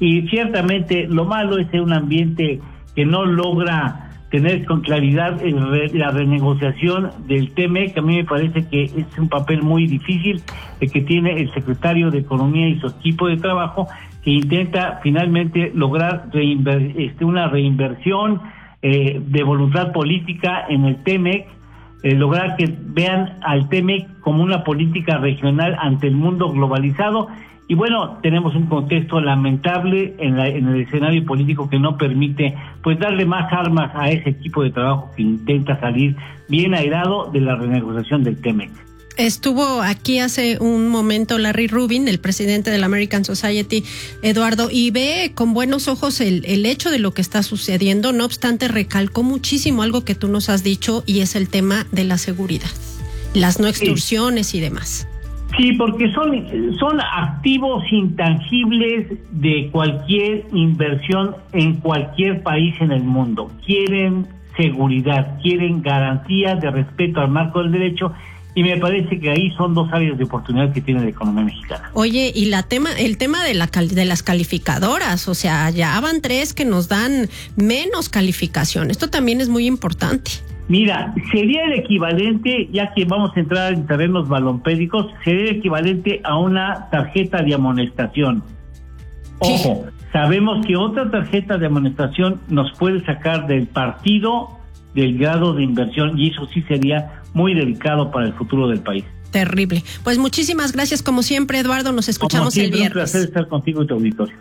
Y ciertamente lo malo es un ambiente que no logra tener con claridad la renegociación del TEMEC. A mí me parece que es un papel muy difícil el que tiene el secretario de Economía y su equipo de trabajo, que intenta finalmente lograr una reinversión de voluntad política en el TEMEC, lograr que vean al TEMEC como una política regional ante el mundo globalizado. Y bueno, tenemos un contexto lamentable en el escenario político que no permite pues darle más armas a ese equipo de trabajo que intenta salir bien airado de la renegociación del TEMEC. Estuvo aquí hace un momento Larry Rubin, el presidente de la American Society, Eduardo, y ve con buenos ojos el hecho de lo que está sucediendo. No obstante, recalcó muchísimo algo que tú nos has dicho, y es el tema de la seguridad, las no extorsiones y demás. Sí, porque son activos intangibles de cualquier inversión en cualquier país en el mundo. Quieren seguridad, quieren garantía de respeto al marco del derecho, y me parece que ahí son dos áreas de oportunidad que tiene la economía mexicana. Oye, y el tema de las calificadoras, o sea, ya van 3 que nos dan menos calificación. Esto también es muy importante. Mira, sería el equivalente, ya que vamos a entrar en terrenos balompédicos, sería el equivalente a una tarjeta de amonestación. Ojo, sabemos que otra tarjeta de amonestación nos puede sacar del partido del grado de inversión, y eso sí sería muy delicado para el futuro del país. Terrible. Pues muchísimas gracias como siempre, Eduardo, nos escuchamos el viernes. Un placer estar contigo y tu auditorio.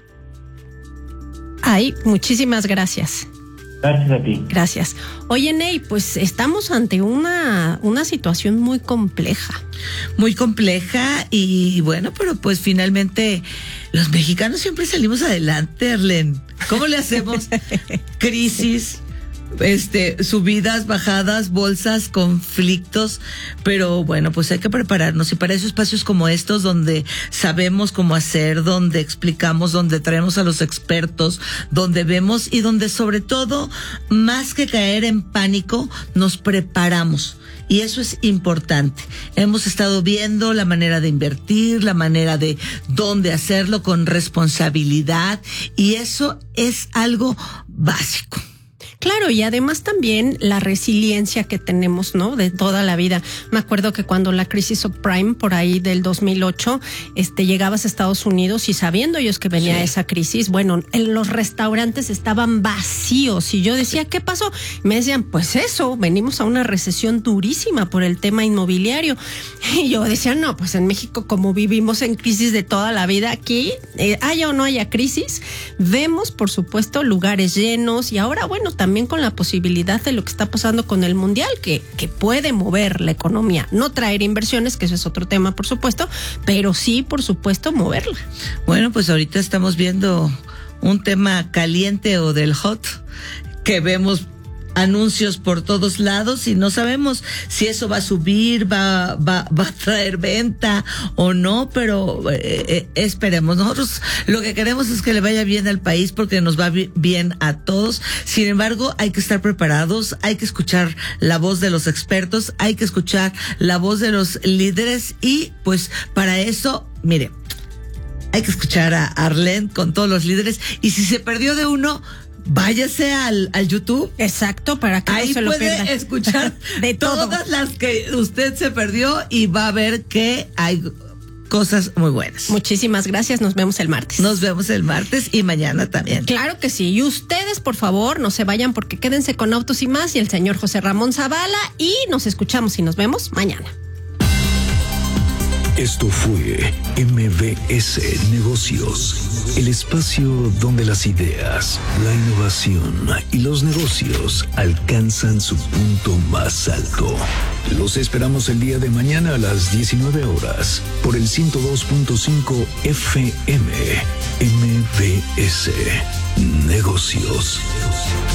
Ay, muchísimas gracias. Gracias a ti. Gracias. Oye, Ney, pues estamos ante una situación muy compleja. Muy compleja, y bueno, pero pues finalmente los mexicanos siempre salimos adelante, Arlen. ¿Cómo le hacemos? Crisis, subidas, bajadas, bolsas, conflictos, pero bueno, pues hay que prepararnos, y para eso espacios como estos, donde sabemos cómo hacer, donde explicamos, donde traemos a los expertos, donde vemos, y donde sobre todo, más que caer en pánico, nos preparamos. Y eso es importante. Hemos estado viendo la manera de invertir, la manera de dónde hacerlo con responsabilidad, y eso es algo básico. Claro, y además también la resiliencia que tenemos, ¿no? De toda la vida. Me acuerdo que cuando la crisis subprime, por ahí del 2008, llegabas a Estados Unidos, y sabiendo ellos que venía esa crisis, bueno, los restaurantes estaban vacíos, y yo decía, ¿qué pasó? Me decían, pues eso, venimos a una recesión durísima por el tema inmobiliario. Y yo decía, no, pues en México, como vivimos en crisis de toda la vida, aquí, haya o no haya crisis, vemos, por supuesto, lugares llenos, y ahora, bueno, también con la posibilidad de lo que está pasando con el mundial, que puede mover la economía, no traer inversiones, que eso es otro tema, por supuesto, pero sí, por supuesto, moverla. Bueno, pues ahorita estamos viendo un tema caliente, o del hot, que vemos anuncios por todos lados, y no sabemos si eso va a subir, va a traer venta o no, pero esperemos. Nosotros lo que queremos es que le vaya bien al país, porque nos va bien a todos. Sin embargo, hay que estar preparados, hay que escuchar la voz de los expertos, hay que escuchar la voz de los líderes, y pues para eso, mire, hay que escuchar a Arlen con todos los líderes, y si se perdió de uno, váyase al YouTube. Exacto, para que ahí no se lo pierda. Ahí puede escuchar de todas las que usted se perdió, y va a ver que hay cosas muy buenas. Muchísimas gracias, nos vemos el martes. Nos vemos el martes, y mañana también. Claro que sí, y ustedes, por favor, no se vayan, porque quédense con Autos y Más y el señor José Ramón Zavala, y nos escuchamos y nos vemos mañana. Esto fue MBS Negocios, el espacio donde las ideas, la innovación y los negocios alcanzan su punto más alto. Los esperamos el día de mañana a las 19 horas por el 102.5 FM. MBS Negocios.